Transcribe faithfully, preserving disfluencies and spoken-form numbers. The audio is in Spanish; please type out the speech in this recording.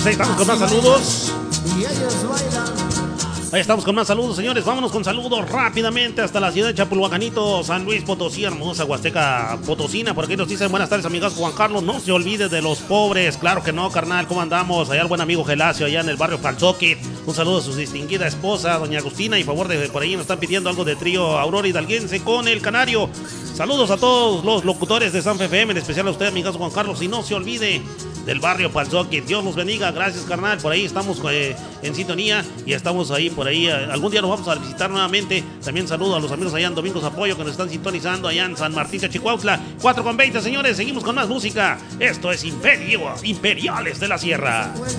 Ahí estamos con más saludos. Ahí estamos con más saludos, señores. Vámonos con saludos rápidamente hasta la ciudad de Chapulhuacanito, San Luis Potosí, hermosa Huasteca Potosina. Por aquí nos dicen buenas tardes, amigos. Juan Carlos, no se olvide de los pobres. Claro que no, carnal. ¿Cómo andamos? Allá el buen amigo Gelacio, allá en el barrio Palzoquit. Un saludo a su distinguida esposa, doña Agustina. Y favor de por ahí nos están pidiendo algo de trío Aurora Hidalguense con el Canario. Saludos a todos los locutores de San F M, en especial a usted, amigazo Juan Carlos. Y no se olvide del barrio Palzoquit. Dios los bendiga. Gracias, carnal. Por ahí estamos eh, en sintonía y estamos ahí por ahí. Algún día nos vamos a visitar nuevamente. También saludo a los amigos allá en Domingos Apoyo que nos están sintonizando allá en San Martín de Chicuautla. cuatro con veinte, señores. Seguimos con más música. Esto es Imperio, Imperiales de la Sierra.